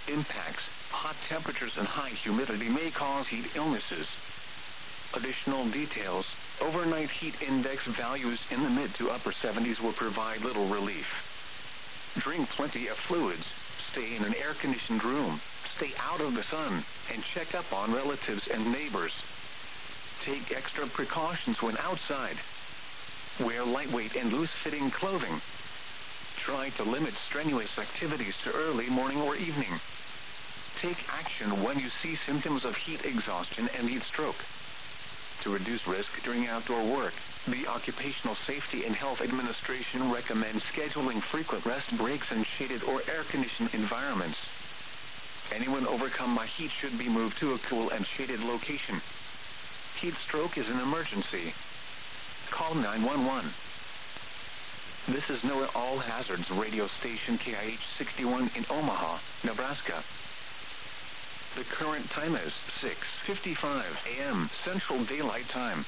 Impacts: hot temperatures and high humidity may cause heat illnesses. Additional details: overnight heat index values in the mid to upper 70s will provide little relief. Drink plenty of fluids, stay in an air-conditioned room, stay out of the sun, and check up on relatives and neighbors. Take extra precautions when outside. Wear lightweight and loose-fitting clothing. Try to limit strenuous activities to early morning or evening. Take action when you see symptoms of heat exhaustion and heat stroke. To reduce risk during outdoor work, the Occupational Safety and Health Administration recommends scheduling frequent rest breaks in shaded or air-conditioned environments. Anyone overcome by heat should be moved to a cool and shaded location. Heat stroke is an emergency. Call 911. This is NOAA All Hazards radio station KIH 61 in Omaha, Nebraska. The current time is 6:55 a.m. Central Daylight Time.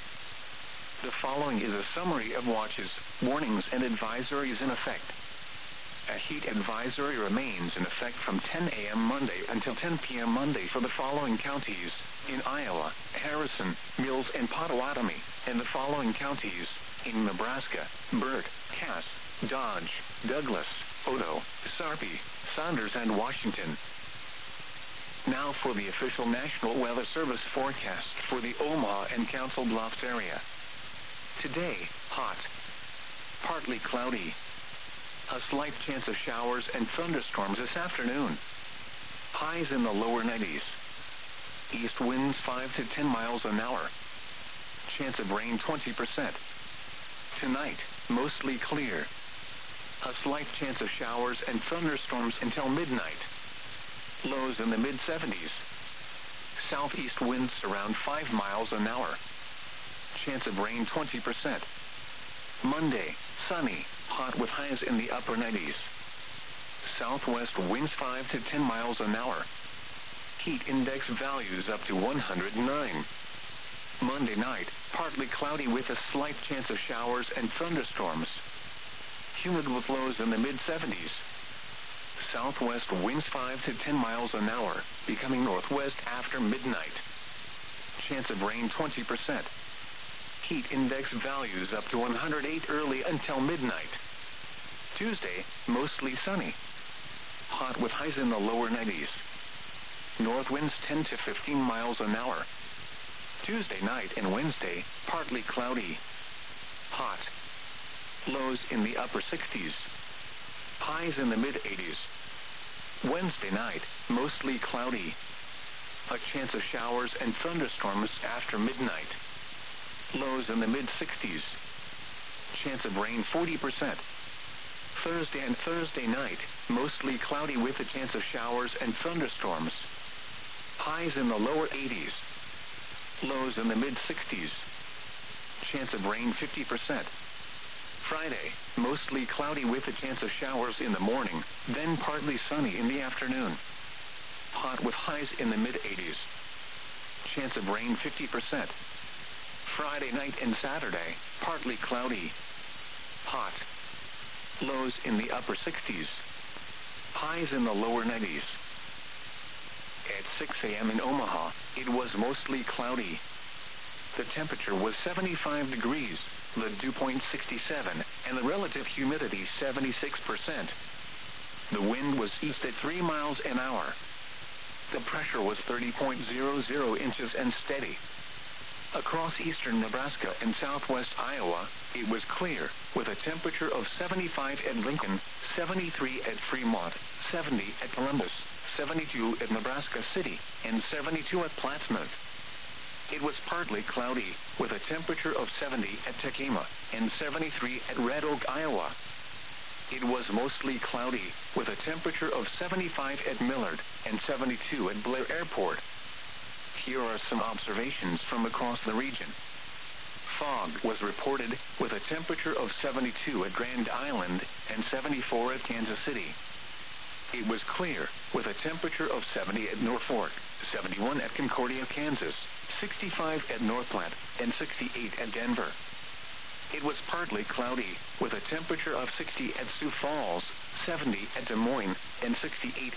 The following is a summary of watches, warnings, and advisories in effect. A heat advisory remains in effect from 10 a.m. Monday until 10 p.m. Monday for the following counties: in Iowa, Harrison, Mills, and Pottawatomie, and the following counties: in Nebraska, Burke, Cass, Dodge, Douglas, Odo, Sarpy, Saunders, and Washington. Now for the official National Weather Service forecast for the Omaha and Council Bluffs area. Today, hot, partly cloudy. A slight chance of showers and thunderstorms this afternoon. Highs in the lower 90s. East winds 5 to 10 miles an hour. Chance of rain 20%. Tonight, mostly clear. A slight chance of showers and thunderstorms until midnight. Lows in the mid-70s. Southeast winds around 5 miles an hour. Chance of rain 20%. Monday, sunny, hot with highs in the upper 90s. Southwest winds 5 to 10 miles an hour. Heat index values up to 109. Monday night, partly cloudy with a slight chance of showers and thunderstorms. Humid with lows in the mid-70s. Southwest winds 5 to 10 miles an hour, becoming northwest after midnight. Chance of rain 20%. Heat index values up to 108 early until midnight. Tuesday, mostly sunny. Hot with highs in the lower 90s. North winds 10 to 15 miles an hour. Tuesday night and Wednesday, partly cloudy. Hot. Lows in the upper 60s. Highs in the mid-80s. Wednesday night, mostly cloudy. A chance of showers and thunderstorms after midnight. Lows in the mid-60s. Chance of rain 40%. Thursday and Thursday night, mostly cloudy with a chance of showers and thunderstorms. Highs in the lower 80s. Lows in the mid-60s. Chance of rain 50%. Friday, mostly cloudy with a chance of showers in the morning, then partly sunny in the afternoon. Hot with highs in the mid-80s. Chance of rain 50%. Friday night and Saturday, partly cloudy. Hot. Lows in the upper 60s. Highs in the lower 90s. At 6 a.m. in Omaha, it was mostly cloudy. The temperature was 75 degrees, the dew point 67, and the relative humidity 76%. The wind was east at 3 miles an hour. The pressure was 30.00 inches and steady. Across eastern Nebraska and southwest Iowa, it was clear, with a temperature of 75 at Lincoln, 73 at Fremont, 70 at Columbus, 72 at Nebraska City, and 72 at Plattsmouth. It was partly cloudy, with a temperature of 70 at Tekamah and 73 at Red Oak, Iowa. It was mostly cloudy, with a temperature of 75 at Millard and 72 at Blair Airport. Here are some observations from across the region. Fog was reported, with a temperature of 72 at Grand Island and 74 at Kansas City. It was clear, with a temperature of 70 at Norfolk, 71 at Concordia, Kansas, 65 at North Platte, and 68 at Denver. It was partly cloudy, with a temperature of 60 at Sioux Falls, 70 at Des Moines, and 68